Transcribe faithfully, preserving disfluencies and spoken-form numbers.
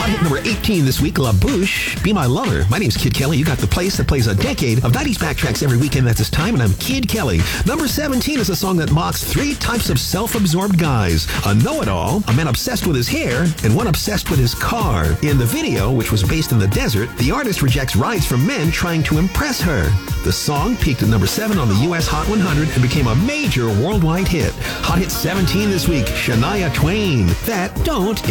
Hot hit number eighteen this week, La Bouche, Be My Lover. My name's Kid Kelly. You got the place that plays a decade of nineties backtracks every weekend at this time, and I'm Kid Kelly. Number seventeen is a song that mocks three types of self-absorbed guys. A know-it-all, a man obsessed with his hair, and one obsessed with his car. In the video, which was based in the desert, the artist rejects rides from men trying to impress her. The song peaked at number seven on the U S Hot one hundred and became a major worldwide hit. Hot hit seventeen this week, Shania Twain. That don't